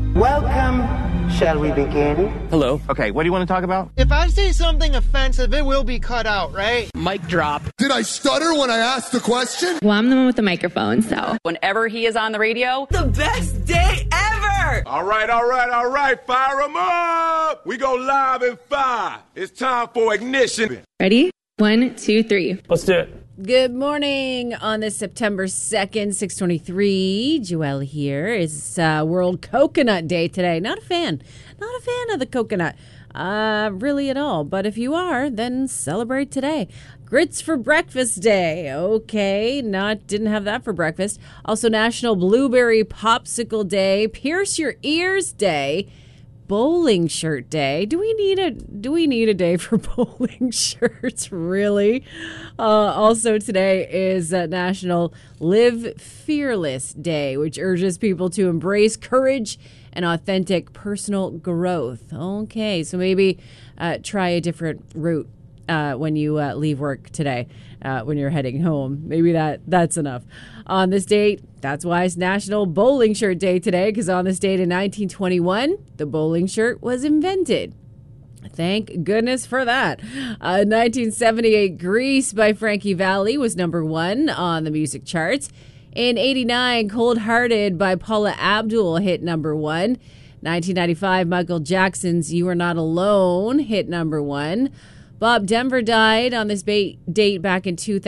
Welcome. Shall we begin? Hello. Okay, what do you want to talk about? If I say something offensive, it will be cut out, right? Mic drop. Did I stutter when I asked the question? Well, I'm the one with the microphone, so. Whenever he is on the radio, the best day ever! All right. Fire them up! We go live in 5. It's time for ignition. Ready? 1, 2, 3. Let's do it. Good morning on this September 2nd, 6:23. Joelle here. It's World Coconut Day today. Not a fan of the coconut, really at all. But if you are, then celebrate today. Grits for Breakfast Day. Okay, didn't have that for breakfast. Also National Blueberry Popsicle Day. Pierce Your Ears Day. Bowling Shirt Day. Do we need a day for bowling shirts? Really? Also today is National Live Fearless Day, which urges people to embrace courage and authentic personal growth. Okay, so maybe try a different route when you leave work today, when you're heading home. Maybe that's enough. On this date, that's why it's National Bowling Shirt Day today, because on this date in 1921, the bowling shirt was invented. Thank goodness for that. 1978, Grease by Frankie Valli was number 1 on the music charts. In 89, Cold Hearted by Paula Abdul hit number 1. 1995, Michael Jackson's You Are Not Alone hit number 1. Bob Denver died on this date back in 2000.